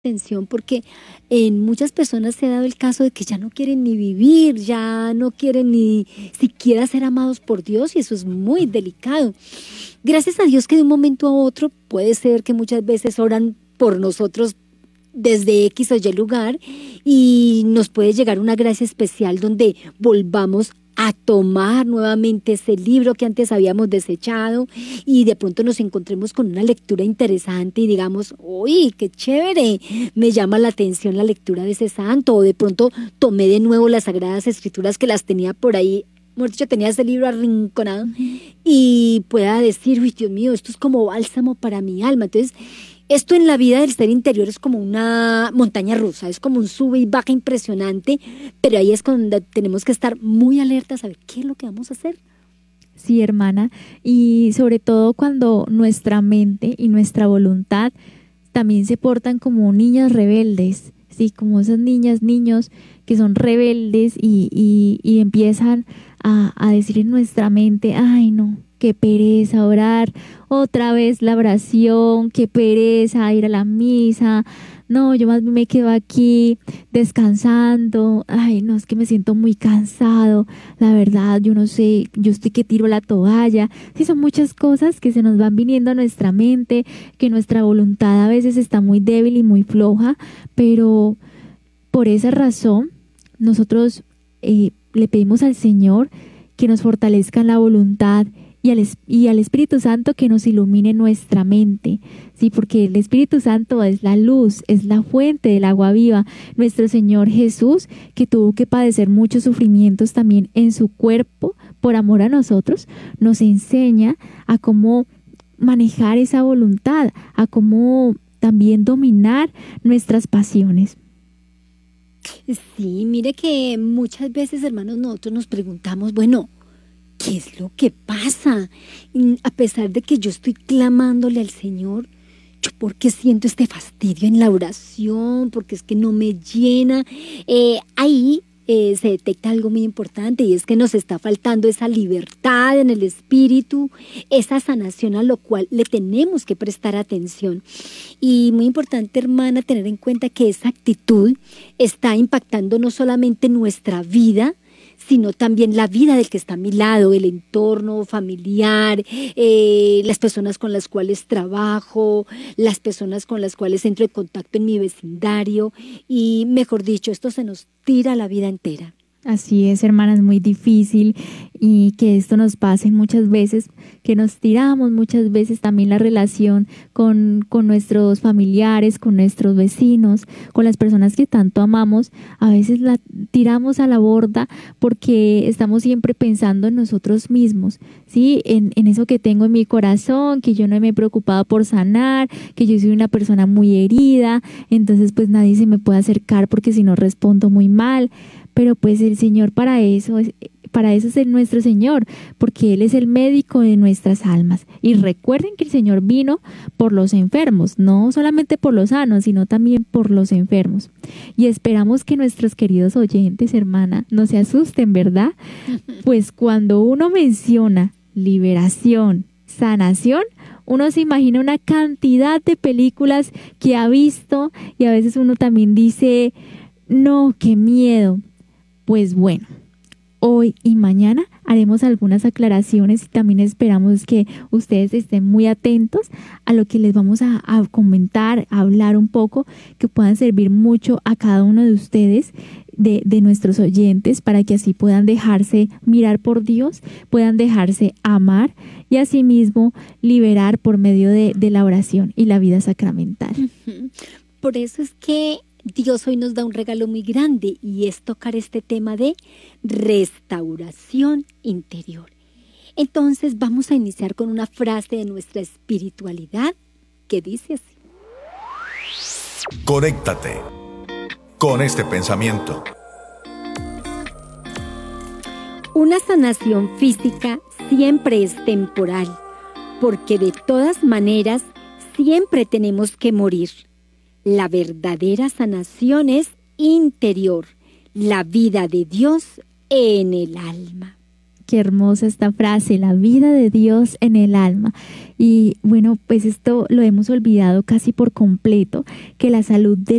atención porque en muchas personas se ha dado el caso de que ya no quieren ni vivir, ya no quieren ni siquiera ser amados por Dios y eso es muy delicado. Gracias a Dios que de un momento a otro puede ser que muchas veces oran por nosotros desde X o Y lugar y nos puede llegar una gracia especial donde volvamos a tomar nuevamente ese libro que antes habíamos desechado y de pronto nos encontremos con una lectura interesante y digamos, uy, qué chévere, me llama la atención la lectura de ese santo, o de pronto tomé de nuevo las Sagradas Escrituras que las tenía por ahí, mejor dicho, tenía ese libro arrinconado y pueda decir, uy, Dios mío, esto es como bálsamo para mi alma. Entonces, esto en la vida del ser interior es como una montaña rusa, es como un sube y baja impresionante, pero ahí es cuando tenemos que estar muy alertas a ver qué es lo que vamos a hacer. Sí, hermana, y sobre todo cuando nuestra mente y nuestra voluntad también se portan como niñas rebeldes, sí, como esas niñas, niños que son rebeldes y empiezan a decir en nuestra mente, ay no, qué pereza orar, otra vez la oración, qué pereza ir a la misa, no, yo más bien me quedo aquí descansando, ay no, es que me siento muy cansado, la verdad, yo no sé, yo estoy que tiro la toalla. Sí, son muchas cosas que se nos van viniendo a nuestra mente, que nuestra voluntad a veces está muy débil y muy floja, pero por esa razón nosotros le pedimos al Señor que nos fortalezca en la voluntad y al Espíritu Santo que nos ilumine nuestra mente, sí, porque el Espíritu Santo es la luz, es la fuente del agua viva. Nuestro Señor Jesús, que tuvo que padecer muchos sufrimientos también en su cuerpo por amor a nosotros, nos enseña a cómo manejar esa voluntad, a cómo también dominar nuestras pasiones. Sí, mire que muchas veces, hermanos, nosotros nos preguntamos, bueno, ¿qué es lo que pasa? A pesar de que yo estoy clamándole al Señor, ¿yo por qué siento este fastidio en la oración? Porque es que no me llena. Ahí se detecta algo muy importante y es que nos está faltando esa libertad en el espíritu, esa sanación a lo cual le tenemos que prestar atención. Y muy importante, hermana, tener en cuenta que esa actitud está impactando no solamente nuestra vida, sino también la vida del que está a mi lado, el entorno familiar, las personas con las cuales trabajo, las personas con las cuales entro en contacto en mi vecindario y, mejor dicho, esto se nos tira la vida entera. Así es, hermana, es muy difícil y que esto nos pase muchas veces, que nos tiramos muchas veces también la relación con nuestros familiares, con nuestros vecinos, con las personas que tanto amamos. A veces la tiramos a la borda porque estamos siempre pensando en nosotros mismos, ¿sí? En eso que tengo en mi corazón, que yo no me he preocupado por sanar, que yo soy una persona muy herida, entonces pues nadie se me puede acercar porque si no respondo muy mal. Pero pues el Señor para eso es nuestro Señor, porque Él es el médico de nuestras almas. Y recuerden que el Señor vino por los enfermos, no solamente por los sanos, sino también por los enfermos. Y esperamos que nuestros queridos oyentes, hermana, no se asusten, ¿verdad? Pues cuando uno menciona liberación, sanación, uno se imagina una cantidad de películas que ha visto y a veces uno también dice, no, qué miedo. Pues bueno, hoy y mañana haremos algunas aclaraciones y también esperamos que ustedes estén muy atentos a lo que les vamos a comentar, a hablar un poco, que puedan servir mucho a cada uno de ustedes, de nuestros oyentes, para que así puedan dejarse mirar por Dios, puedan dejarse amar y asimismo liberar por medio de la oración y la vida sacramental. Por eso es que Dios hoy nos da un regalo muy grande y es tocar este tema de restauración interior. Entonces vamos a iniciar con una frase de nuestra espiritualidad que dice así. Conéctate con este pensamiento. Una sanación física siempre es temporal, porque de todas maneras siempre tenemos que morir. La verdadera sanación es interior, la vida de Dios en el alma. Qué hermosa esta frase, la vida de Dios en el alma. Y bueno, pues esto lo hemos olvidado casi por completo, que la salud del